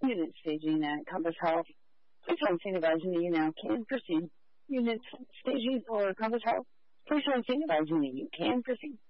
Unit staging at Compass Health. Please hold standing by unit you now can proceed. Unit staging for Compass Health. Please hold standing by unit you can proceed.